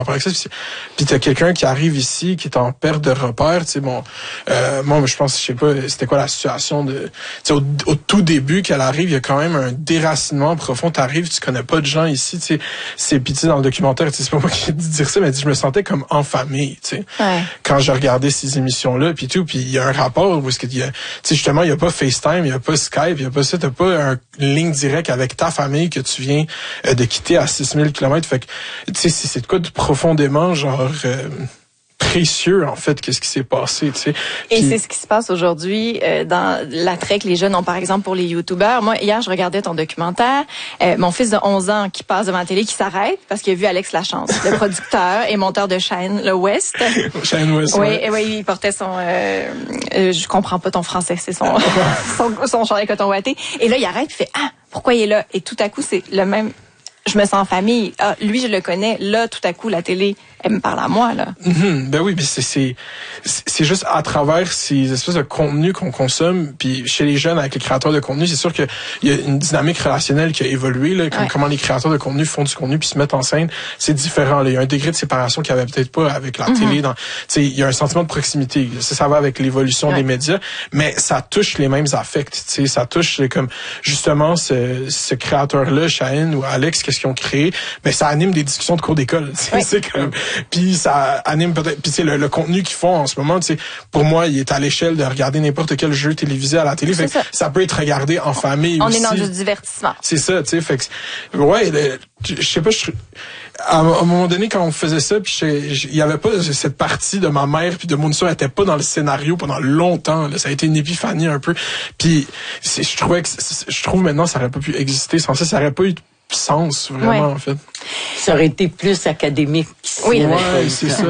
avec ça. Puis t'as quelqu'un qui arrive ici, qui est en perte de repères, tu sais, moi, je pense, je sais pas, c'était quoi la situation de, tu sais, au tout début qu'elle arrive, il y a quand même un déracinement profond. T'arrives, tu connais pas de gens ici, tu sais, puis tu sais, dans le documentaire, tu sais, c'est pas moi qui ai dit dire ça, mais je me sentais comme en famille, tu sais, quand je regardais ces émissions-là, puis tout, puis il y a un rapport où est-ce qu'il y a, tu sais, justement, il y a pas FaceTime, il y a pas Skype, il y a pas ça, t'as pas une ligne directe avec ta famille que tu viens de quitter à 6000 km, fait que, tu sais, c'est de quoi de profondément, genre, précieux, en fait, qu'est-ce qui s'est passé, tu sais. Et c'est ce qui se passe aujourd'hui dans l'attrait que les jeunes ont, par exemple, pour les youtubeurs. Moi, hier, je regardais ton documentaire. Mon fils de 11 ans qui passe devant la télé, qui s'arrête parce qu'il a vu Alex Lachance, le producteur et monteur de Shine le West. Shine West, oui, il portait son... je comprends pas ton français, c'est son chandail coton ouaté. Et là, il arrête, il fait « Ah, pourquoi il est là? » Et tout à coup, c'est le même... Je me sens en famille. Ah, lui, je le connais. Là, tout à coup, la télé, elle me parle à moi, là. Ben oui, mais c'est juste à travers ces espèces de contenus qu'on consomme, puis chez les jeunes, avec les créateurs de contenu, c'est sûr qu'il y a une dynamique relationnelle qui a évolué, là, comment les créateurs de contenu font du contenu puis se mettent en scène, c'est différent, là. Il y a un degré de séparation qu'il y avait peut-être pas avec la télé. Tu sais, il y a un sentiment de proximité. Ça va avec l'évolution des médias, mais ça touche les mêmes affects. Tu sais, ça touche comme justement ce créateur-là, Shaheen ou Alex, qu'est-ce qu'ils ont créé, ben ça anime des discussions de cours d'école. C'est comme puis ça anime peut-être, puis tu sais le contenu qu'ils font en ce moment, tu sais, pour moi il est à l'échelle de regarder n'importe quel jeu télévisé à la télé, fait que ça peut être regardé en famille aussi. On est dans du divertissement. C'est ça, tu sais, fait que je sais pas, à un moment donné quand on faisait ça, puis il y avait pas cette partie de ma mère puis de mon soeur, elle était pas dans le scénario pendant longtemps, là, ça a été une épiphanie un peu. Puis je trouve maintenant ça aurait pas pu exister sans ça, ça aurait pas eu de sens vraiment en fait. Ça aurait été plus académique. Oui, c'est ça.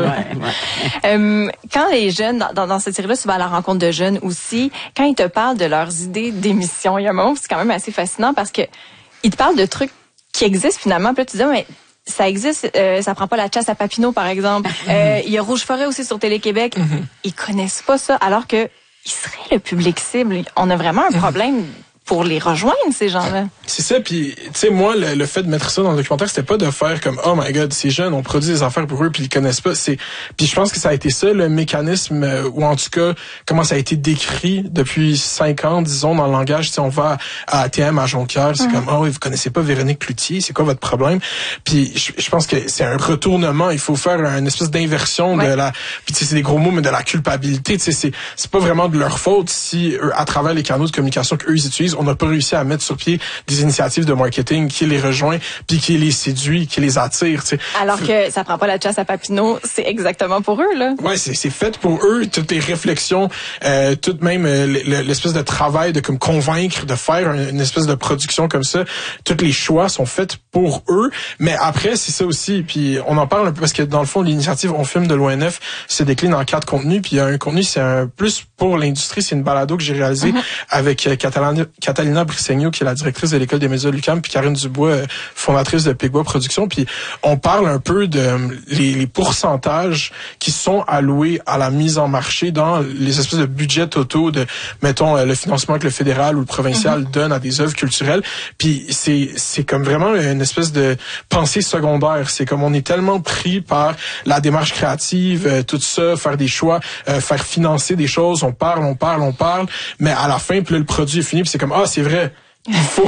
Quand les jeunes, dans cette série-là, souvent à la rencontre de jeunes aussi, quand ils te parlent de leurs idées d'émission, il y a un moment où c'est quand même assez fascinant parce que ils te parlent de trucs qui existent finalement. Puis là, tu dis, mais ça existe, ça prend pas la chasse à Papineau, par exemple. Il y a Rouge Forêt aussi sur Télé-Québec. Ils connaissent pas ça, alors que ils seraient le public cible. On a vraiment un problème pour les rejoindre, ces gens-là. C'est ça, puis tu sais, moi, le fait de mettre ça dans le documentaire, c'était pas de faire comme « Oh my God, ces jeunes, on produit des affaires pour eux, puis ils connaissent pas. » Puis je pense que ça a été ça, le mécanisme, ou en tout cas, comment ça a été décrit depuis 5 ans, disons, dans le langage. Tu sais, on va à ATM, à Jonquière, c'est comme « Oh, vous connaissez pas Véronique Cloutier, c'est quoi votre problème? » Puis je pense que c'est un retournement, il faut faire une espèce d'inversion de la... Puis tu sais, c'est des gros mots, mais de la culpabilité. Tu sais, c'est pas vraiment de leur faute si, à travers les canaux de communication qu'eux, ils utilisent, on n'a pas réussi à mettre sur pied des initiatives de marketing qui les rejoint, puis qui les séduit, qui les attire. Tu sais. Alors que ça prend pas la chasse à Papineau, c'est exactement pour eux, là. Ouais, c'est fait pour eux. Toutes les réflexions, tout même l'espèce de travail de comme convaincre, de faire une espèce de production comme ça. Tous les choix sont faits pour eux. Mais après, c'est ça aussi. Puis on en parle un peu parce que dans le fond, l'initiative On Filme de l'ONF se décline en 4 contenus. Puis il y a un contenu, c'est un plus pour l'industrie. C'est une balado que j'ai réalisée avec Catalina Brisegno, qui est la directrice de l'École des médias l'UQAM, puis Karine Dubois, fondatrice de Pigbois Productions. Puis on parle un peu de les pourcentages qui sont alloués à la mise en marché dans les espèces de budgets totaux de, mettons, le financement que le fédéral ou le provincial donne à des œuvres culturelles. Puis c'est comme vraiment une espèce de pensée secondaire. C'est comme on est tellement pris par la démarche créative, tout ça, faire des choix, faire financer des choses, on parle, mais à la fin, puis là, le produit est fini, puis c'est comme, ah, c'est vrai, il faut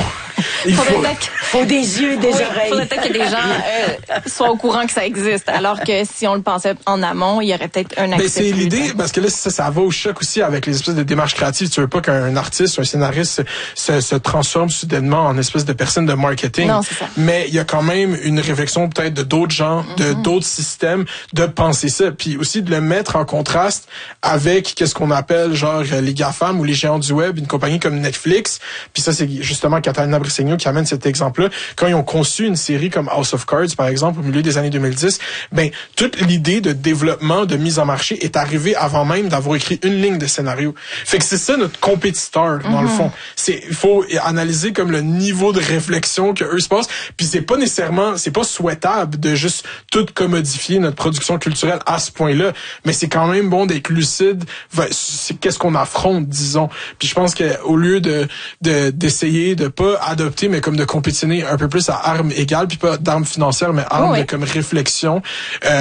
des yeux et des oreilles. Faudrait peut-être que des gens soient au courant que ça existe, alors que si on le pensait en amont, il y aurait peut-être un accès. C'est l'idée, parce que là, ça va au choc aussi avec les espèces de démarches créatives. Tu veux pas qu'un artiste ou un scénariste se transforme soudainement en espèce de personne de marketing. Non, c'est ça. Mais il y a quand même une réflexion peut-être de d'autres gens, de d'autres systèmes, de penser ça. Puis aussi de le mettre en contraste avec qu'est-ce qu'on appelle genre les GAFAM ou les géants du web, une compagnie comme Netflix. Puis ça, c'est justement Catalina Brisegno qui amène cet exemple-là. Quand ils ont conçu une série comme House of Cards, par exemple, au milieu des années 2010, ben toute l'idée de développement, de mise en marché est arrivée avant même d'avoir écrit une ligne de scénario. Fait que c'est ça notre compétiteur, dans le fond. Il faut analyser comme le niveau de réflexion que eux se passent. Puis c'est pas souhaitable de juste tout commodifier notre production culturelle à ce point-là. Mais c'est quand même bon d'être lucide. C'est qu'est-ce qu'on affronte, disons. Puis je pense que au lieu d'essayer de pas adopter, mais comme de compétitionner un peu plus à armes égales, puis pas d'armes financières, mais armes de comme réflexion.